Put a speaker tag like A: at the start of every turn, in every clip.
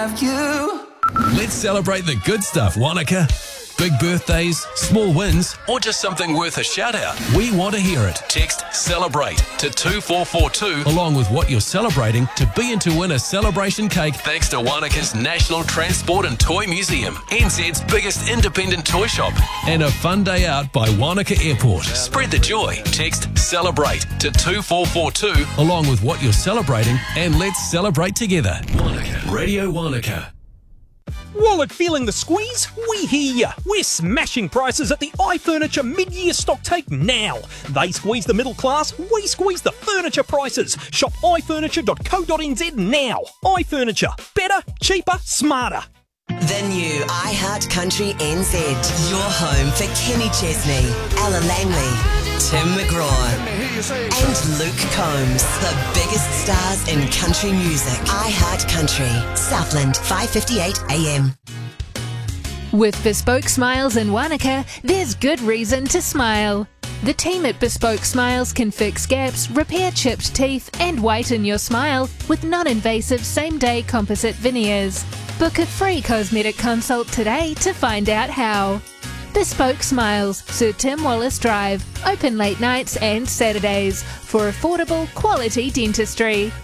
A: have you.
B: Let's celebrate the good stuff, Wanaka. Big birthdays, small wins, or just something worth a shout out. We want to hear it. Text CELEBRATE to 2442 along with what you're celebrating to be in to win a celebration cake thanks to Wanaka's National Transport and Toy Museum, NZ's biggest independent toy shop, and a fun day out by Wanaka Airport. Spread the joy. Text CELEBRATE to 2442 along with what you're celebrating and let's celebrate together. Wanaka. Radio Wanaka.
C: Wallet feeling the squeeze? We hear ya. We're smashing prices at the iFurniture mid-year stock take now. They squeeze the middle class, we squeeze the furniture prices. Shop ifurniture.co.nz now. iFurniture. Better, cheaper, smarter.
D: The new iHeart Country NZ. Your home for Kenny Chesney, Ella Langley, Tim McGraw and Luke Combs. The biggest stars in country music. iHeart Country. Southland, 5:58 AM.
E: With Bespoke Smiles in Wanaka, there's good reason to smile. The team at Bespoke Smiles can fix gaps, repair chipped teeth and whiten your smile with non-invasive same-day composite veneers. Book a free cosmetic consult today to find out how. Bespoke Smiles, Sir Tim Wallace Drive, open late nights and Saturdays for affordable quality dentistry.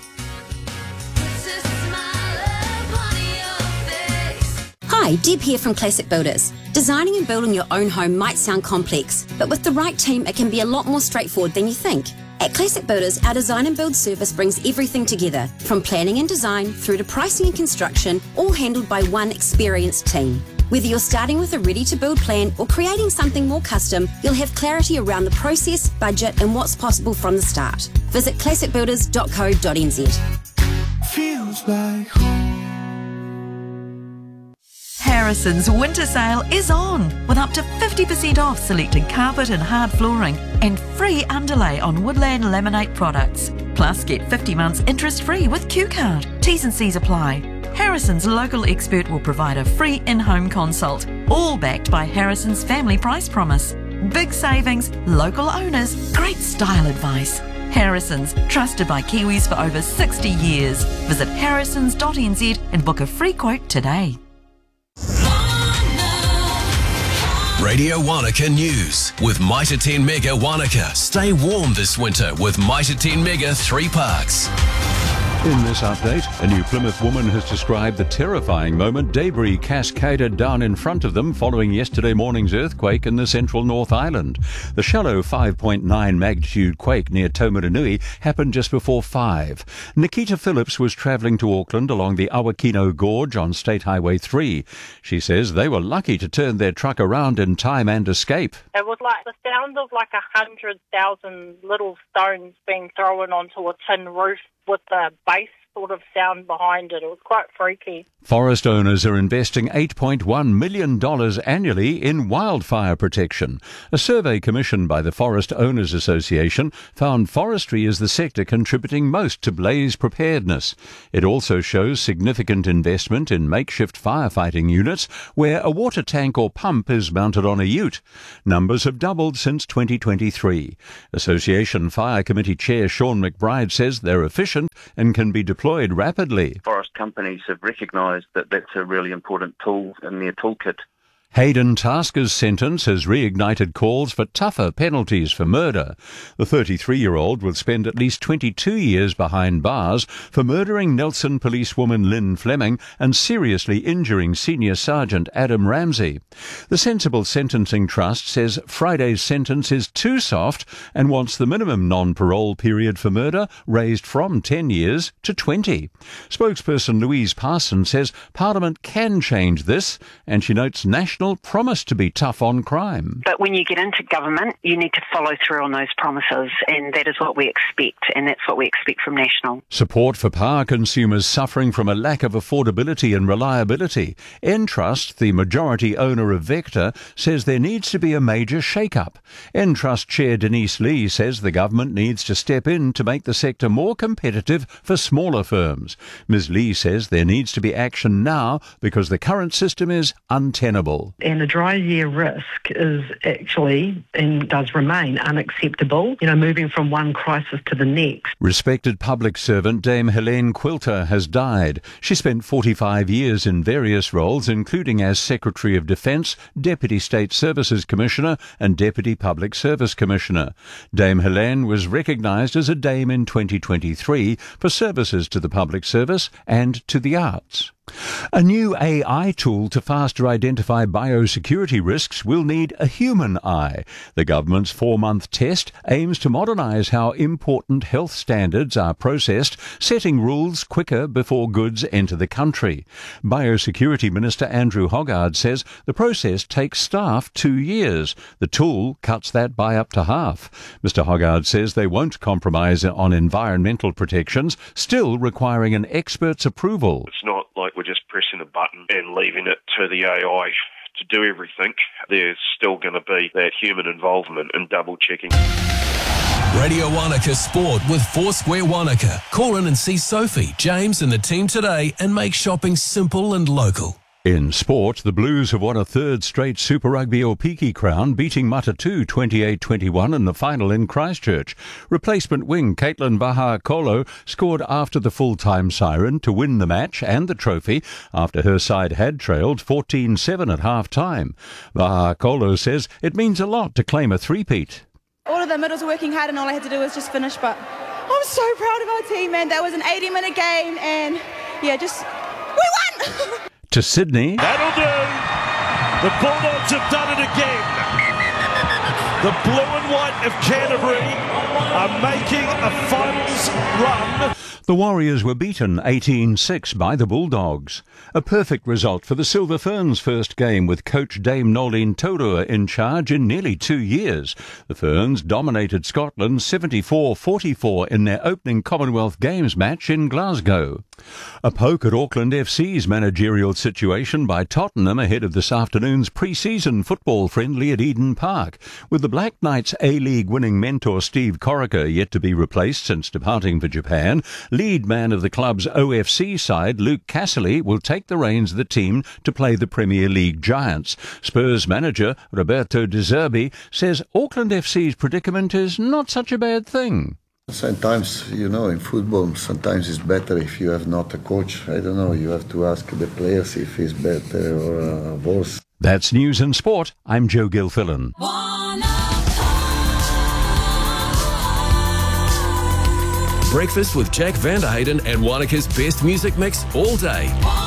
F: Hi, Deb here from Classic Builders. Designing and building your own home might sound complex, but with the right team it can be a lot more straightforward than you think. At Classic Builders, our design and build service brings everything together, from planning and design through to pricing and construction, all handled by one experienced team. Whether you're starting with a ready-to-build plan or creating something more custom, you'll have clarity around the process, budget and what's possible from the start. Visit classicbuilders.co.nz.
A: Feels like home.
G: Harrison's winter sale is on, with up to 50% off selected carpet and hard flooring and free underlay on Woodland Laminate products. Plus, get 50 months interest-free with Q-Card. T's and C's apply. Harrison's local expert will provide a free in-home consult, all backed by Harrison's family price promise. Big savings, local owners, great style advice. Harrison's, trusted by Kiwis for over 60 years. Visit harrisons.nz and book a free quote today.
B: Radio Wanaka News with Mitre 10 Mega Wanaka. Stay warm this winter with Mitre 10 Mega 3 Parks.
H: In this update, a New Plymouth woman has described the terrifying moment debris cascaded down in front of them following yesterday morning's earthquake in the central North Island. The shallow 5.9 magnitude quake near Taumarunui happened just before 5. Nikita Phillips was travelling to Auckland along the Awakino Gorge on State Highway 3. She says they were lucky to turn their truck around in time and escape.
I: It was like the sound of like 100,000 little stones being thrown onto a tin roof with the bass sort of sound behind it. It was quite freaky.
H: Forest owners are investing $8.1 million annually in wildfire protection. A survey commissioned by the Forest Owners Association found forestry is the sector contributing most to blaze preparedness. It also shows significant investment in makeshift firefighting units where a water tank or pump is mounted on a ute. Numbers have doubled since 2023. Association Fire Committee Chair Sean McBride says they're efficient and can be deployed rapidly.
J: Forest companies have recognised that that's a really important tool in their toolkit.
H: Hayden Tasker's sentence has reignited calls for tougher penalties for murder. The 33-year-old will spend at least 22 years behind bars for murdering Nelson policewoman Lynn Fleming and seriously injuring Senior Sergeant Adam Ramsey. The Sensible Sentencing Trust says Friday's sentence is too soft and wants the minimum non-parole period for murder raised from 10 years to 20. Spokesperson Louise Parson says Parliament can change this, and she notes National promise to be tough on crime.
K: But when you get into government, you need to follow through on those promises, and that is what we expect, and that's what we expect from National.
H: Support for power consumers suffering from a lack of affordability and reliability. Entrust, the majority owner of Vector, says there needs to be a major shake-up. Entrust Chair Denise Lee says the government needs to step in to make the sector more competitive for smaller firms. Ms Lee says there needs to be action now because the current system is untenable. well.
L: And a dry year risk is actually, and does remain, unacceptable, moving from one crisis to the next.
H: Respected public servant Dame Helene Quilter has died. She spent 45 years in various roles, including as Secretary of Defence, Deputy State Services Commissioner and Deputy Public Service Commissioner. Dame Helene was recognised as a Dame in 2023 for services to the public service and to the arts. A new AI tool to faster identify biosecurity risks will need a human eye. The government's 4-month test aims to modernise how important health standards are processed, setting rules quicker before goods enter the country. Biosecurity Minister Andrew Hoggard says the process takes staff 2 years. The tool cuts that by up to half. Mr Hoggard says they won't compromise on environmental protections, still requiring an expert's approval.
M: It's not like we're just pressing a button and leaving it to the AI to do everything. There's still going to be that human involvement and double checking.
B: Radio Wanaka Sport with Foursquare Wanaka. Call in and see Sophie, James and the team today and make shopping simple and local.
H: In sport, the Blues have won a third straight Super Rugby Opiki crown, beating Matatu 28-21 in the final in Christchurch. Replacement wing Caitlin Bahakolo scored after the full-time siren to win the match and the trophy after her side had trailed 14-7 at half-time. Bahakolo says it means a lot to claim a three-peat.
N: All of the middles were working hard and all I had to do was just finish, but I'm so proud of our team, man. That was an 80-minute game and, we won!
H: To Sydney.
O: That'll do. The Bulldogs have done it again. The blue and white of Canterbury are making a finals run.
H: The Warriors were beaten 18-6 by the Bulldogs. A perfect result for the Silver Ferns' first game with coach Dame Nolene Taurua in charge in nearly 2 years. The Ferns dominated Scotland 74-44 in their opening Commonwealth Games match in Glasgow. A poke at Auckland FC's managerial situation by Tottenham ahead of this afternoon's pre-season football friendly at Eden Park. With the Black Knights A-League winning mentor Steve Corica yet to be replaced since departing for Japan, lead man of the club's OFC side, Luke Casserly, will take the reins of the team to play the Premier League giants. Spurs manager Roberto De Zerbi says Auckland FC's predicament is not such a bad thing.
P: Sometimes, in football, sometimes it's better if you have not a coach. I don't know, you have to ask the players if it's better or worse.
H: That's News and Sport. I'm Joe Gilfillan.
B: Breakfast with Jack Vanderhayden and Wanaka's best music mix all day.